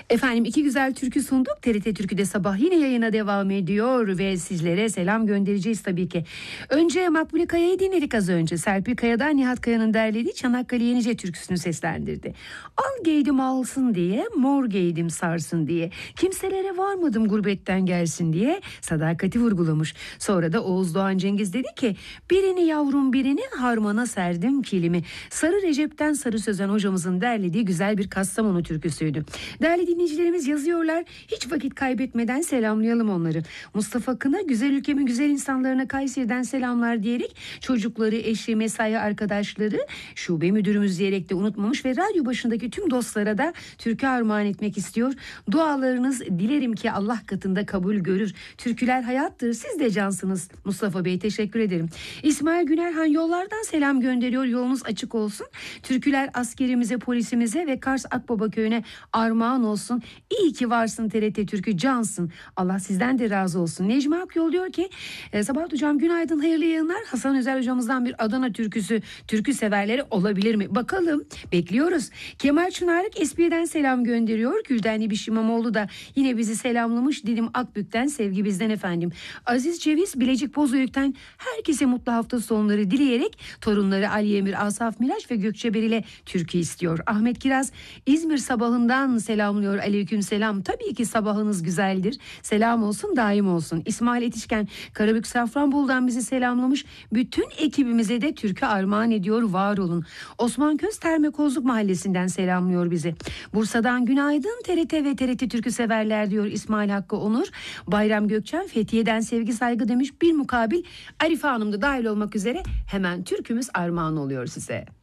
Efendim iki güzel türkü sunduk. TRT Türkü'de sabah yine yayına devam ediyor ve sizlere selam göndereceğiz tabii ki. Önce Makbule Kaya'yı dinledik az önce. Serpil Kaya'dan Nihat Kaya'nın derlediği Çanakkale Yenice türküsünü seslendirdi. Al giydim alsın diye, mor giydim sarsın diye, kimselere varmadım gurbetten gelsin diye sadakati vurgulamış. Sonra da Oğuz Doğan Cengiz dedi ki birini yavrum birini harmana serdim kilimi. Sarı Recep'ten Sarı Sözen hocamızın derlediği güzel bir Kastamonu türküsüydü. Değerli dinleyicilerimiz yazıyorlar. Hiç vakit kaybetmeden selamlayalım onları. Mustafa Kına güzel ülkemin güzel insanlarına Kayseri'den selamlar diyerek çocukları, eşi, mesai arkadaşları, şube müdürümüz diyerek de unutmamış ve radyo başındaki tüm dostlara da türkü armağan etmek istiyor. Dualarınız dilerim ki Allah katında kabul görür. Türküler hayattır. Siz de cansınız. Mustafa Bey teşekkür ederim. İsmail Günerhan yollardan selam gönderiyor. Yolunuz açık olsun. Türküler askerimize, polisimize ve Kars Akbaba köyüne armağan olsun. İyi ki varsın TRT Türkü, cansın. Allah sizden de razı olsun. Necmi Akyol diyor ki Sabahat hocam günaydın, hayırlı yayınlar. Hasan Özel hocamızdan bir Adana türküsü, türkü severleri olabilir mi? Bakalım, bekliyoruz. Kemal Çınarlık Espiye'den selam gönderiyor. Gülden İbiş İmamoğlu da yine bizi selamlamış. Didim Akbük'ten sevgi bizden efendim. Aziz Ceviz Bilecik Bozüyük'ten herkese mutlu hafta sonları dileyerek torunları Ali Emir, Asaf Miraç ve Gökçeber ile türkü istiyor. Ahmet Kiraz İzmir sabahından selamlıyor. Aleyküm selam. Tabii ki sabahınız güzeldir. Selam olsun, daim olsun. İsmail Etişken Karabük Safranbolu'dan bizi selamlamış. Bütün ekibimize de türkü armağan ediyor. Var olun. Osman Köz Termekozluk Mahallesi'nden selamlıyor bizi. Bursa'dan günaydın TRT ve TRT türkü severler diyor İsmail Hakkı Onur. Bayram Gökçen Fethiye'den sevgi saygı demiş. Bir mukabil Arife Hanım da dahil olmak üzere hemen türkümüz armağan oluyor size.